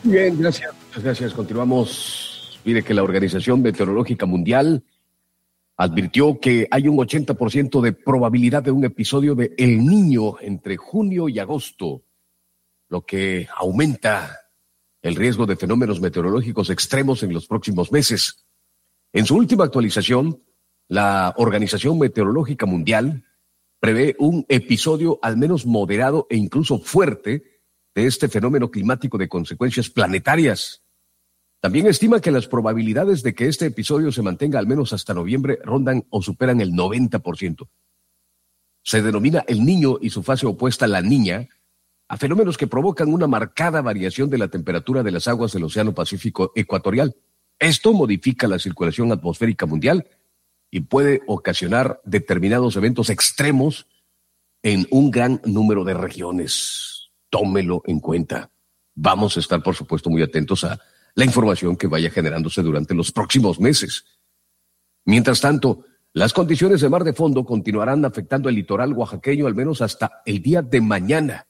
Bien, gracias. Muchas gracias. Continuamos. Mire que la Organización Meteorológica Mundial advirtió que hay un 80% de probabilidad de un episodio de El Niño entre junio y agosto, lo que aumenta el riesgo de fenómenos meteorológicos extremos en los próximos meses. En su última actualización, la Organización Meteorológica Mundial prevé un episodio al menos moderado e incluso fuerte de este fenómeno climático de consecuencias planetarias. También estima que las probabilidades de que este episodio se mantenga al menos hasta noviembre rondan o superan el 90%. Se denomina El Niño y su fase opuesta, la Niña, a fenómenos que provocan una marcada variación de la temperatura de las aguas del Océano Pacífico ecuatorial. Esto modifica la circulación atmosférica mundial y puede ocasionar determinados eventos extremos en un gran número de regiones. Tómelo en cuenta. Vamos a estar, por supuesto, muy atentos a la información que vaya generándose durante los próximos meses. Mientras tanto, las condiciones de mar de fondo continuarán afectando el litoral oaxaqueño al menos hasta el día de mañana.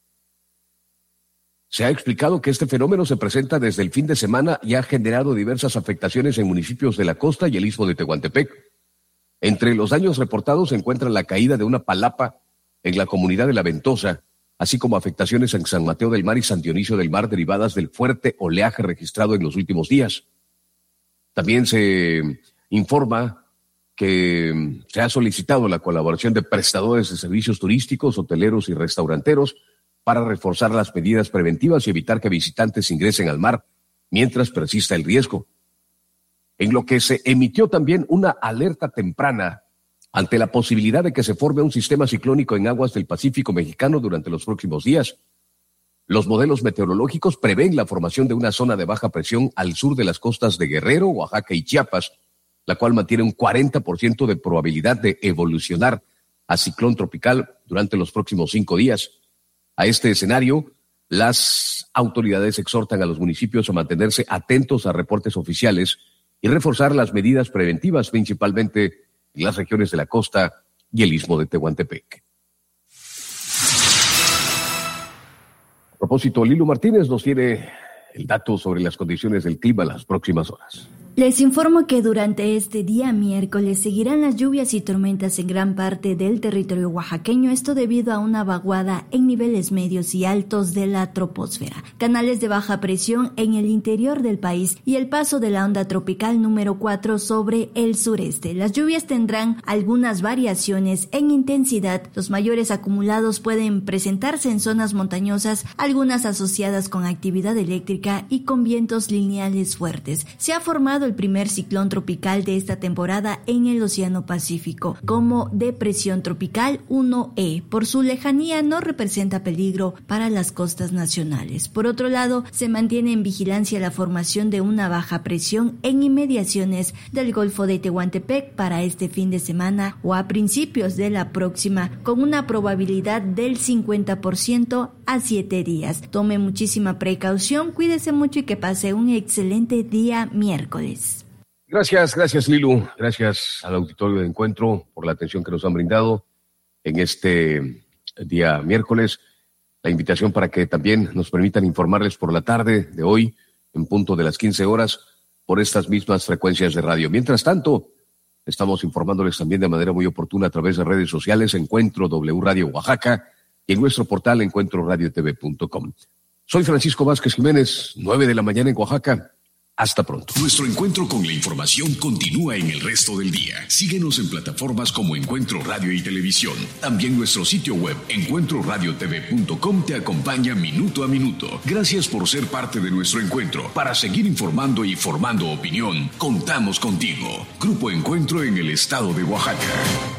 Se ha explicado que este fenómeno se presenta desde el fin de semana y ha generado diversas afectaciones en municipios de la costa y el istmo de Tehuantepec. Entre los daños reportados se encuentra la caída de una palapa en la comunidad de La Ventosa, así como afectaciones en San Mateo del Mar y San Dionisio del Mar derivadas del fuerte oleaje registrado en los últimos días. También se informa que se ha solicitado la colaboración de prestadores de servicios turísticos, hoteleros y restauranteros para reforzar las medidas preventivas y evitar que visitantes ingresen al mar mientras persista el riesgo. En lo que se emitió también una alerta temprana ante la posibilidad de que se forme un sistema ciclónico en aguas del Pacífico mexicano durante los próximos días. Los modelos meteorológicos prevén la formación de una zona de baja presión al sur de las costas de Guerrero, Oaxaca y Chiapas, la cual mantiene un 40% de probabilidad de evolucionar a ciclón tropical durante los próximos 5 días. A este escenario, las autoridades exhortan a los municipios a mantenerse atentos a reportes oficiales y reforzar las medidas preventivas, principalmente en las regiones de la costa y el istmo de Tehuantepec. A propósito, Lilo Martínez nos tiene el dato sobre las condiciones del clima en las próximas horas. Les informo que durante este día miércoles seguirán las lluvias y tormentas en gran parte del territorio oaxaqueño, esto debido a una vaguada en niveles medios y altos de la troposfera, canales de baja presión en el interior del país y el paso de la onda tropical número 4 sobre el sureste. Las lluvias tendrán algunas variaciones en intensidad. Los mayores acumulados pueden presentarse en zonas montañosas, algunas asociadas con actividad eléctrica y con vientos lineales fuertes. Se ha formado el primer ciclón tropical de esta temporada en el Océano Pacífico, como depresión tropical 1E. Por su lejanía no representa peligro para las costas nacionales. Por otro lado, se mantiene en vigilancia la formación de una baja presión en inmediaciones del Golfo de Tehuantepec para este fin de semana o a principios de la próxima, con una probabilidad del 50% a 7 días. Tome muchísima precaución, cuídese mucho y que pase un excelente día miércoles. Gracias Lilu, gracias al auditorio de Encuentro por la atención que nos han brindado en este día miércoles. La invitación para que también nos permitan informarles por la tarde de hoy, en punto de las 15 horas, por estas mismas frecuencias de radio. Mientras tanto, estamos informándoles también de manera muy oportuna a través de redes sociales, Encuentro W Radio Oaxaca, y en nuestro portal encuentroradiotv.com. Soy Francisco Vázquez Jiménez, 9 de la mañana en Oaxaca. Hasta pronto. Nuestro encuentro con la información continúa en el resto del día. Síguenos en plataformas como Encuentro Radio y Televisión. También nuestro sitio web, encuentroradiotv.com, te acompaña minuto a minuto. Gracias por ser parte de nuestro encuentro. Para seguir informando y formando opinión, contamos contigo. Grupo Encuentro en el estado de Oaxaca.